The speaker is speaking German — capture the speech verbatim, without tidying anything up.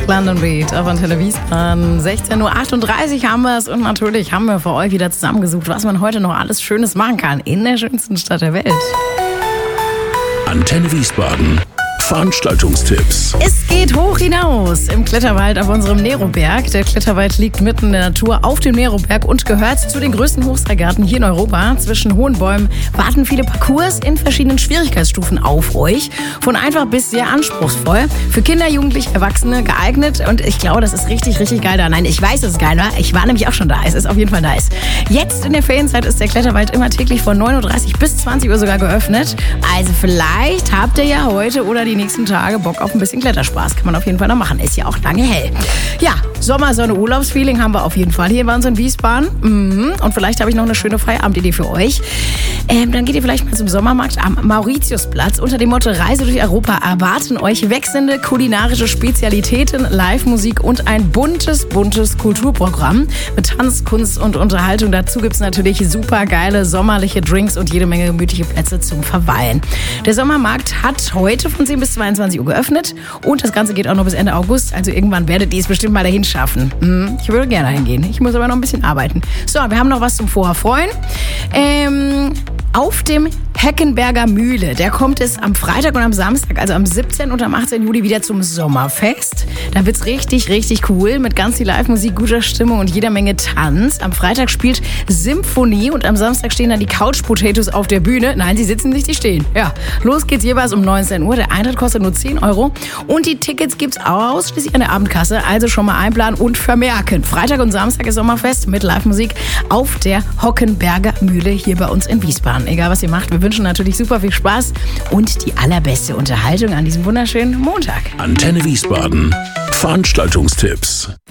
London Beat auf Antenne Wiesbaden. sechzehn Uhr achtunddreißig haben wir es und natürlich haben wir für euch wieder zusammengesucht, was man heute noch alles Schönes machen kann in der schönsten Stadt der Welt. Antenne Wiesbaden. Veranstaltungstipps. Es geht hoch hinaus im Kletterwald auf unserem Neroberg. Der Kletterwald liegt mitten in der Natur auf dem Neroberg und gehört zu den größten Hochseilgärten hier in Europa. Zwischen hohen Bäumen warten viele Parcours in verschiedenen Schwierigkeitsstufen auf euch. Von einfach bis sehr anspruchsvoll. Für Kinder, Jugendliche, Erwachsene geeignet. Und ich glaube, das ist richtig, richtig geil da. Nein, ich weiß, dass es geil war. Ich war nämlich auch schon da. Es ist auf jeden Fall nice. Jetzt in der Ferienzeit ist der Kletterwald immer täglich von neun Uhr dreißig bis zwanzig Uhr sogar geöffnet. Also vielleicht habt ihr ja heute oder die nächsten Tage Bock auf ein bisschen Kletterspaß. Kann man auf jeden Fall noch machen. Ist ja auch lange hell. Ja, Sommersonne, Urlaubsfeeling haben wir auf jeden Fall hier bei uns in Wiesbaden. Mhm. Und vielleicht habe ich noch eine schöne Feierabendidee für euch. Ähm, dann geht ihr vielleicht mal zum Sommermarkt am Mauritiusplatz. Unter dem Motto Reise durch Europa erwarten euch wechselnde kulinarische Spezialitäten, Live-Musik und ein buntes, buntes Kulturprogramm mit Tanz, Kunst und Unterhaltung. Dazu gibt es natürlich super geile sommerliche Drinks und jede Menge gemütliche Plätze zum Verweilen. Der Sommermarkt hat heute von zehn bis zweiundzwanzig Uhr geöffnet und das Ganze geht auch noch bis Ende August. Also irgendwann werdet ihr es bestimmt mal dahin schaffen. Hm, ich würde gerne hingehen. Ich muss aber noch ein bisschen arbeiten. So, wir haben noch was zum Vorfreuen. Ähm, auf dem Heckenberger Mühle. Der kommt es am Freitag und am Samstag, also am siebzehnten und am achtzehnten Juli wieder zum Sommerfest. Da wird's richtig, richtig cool mit ganz viel Live-Musik, guter Stimmung und jeder Menge Tanz. Am Freitag spielt Symphonie und am Samstag stehen dann die Couch Potatoes auf der Bühne. Nein, sie sitzen nicht, die stehen. Ja, los geht's jeweils um neunzehn Uhr. Der Eintritt kostet nur zehn Euro und die Tickets gibt's ausschließlich an der Abendkasse. Also schon mal einplanen und vermerken. Freitag und Samstag ist Sommerfest mit Live-Musik auf der Hockenberger Mühle hier bei uns in Wiesbaden. Egal was ihr macht, wir wünschen natürlich super viel Spaß und die allerbeste Unterhaltung an diesem wunderschönen Montag. Antenne Wiesbaden. Veranstaltungstipps.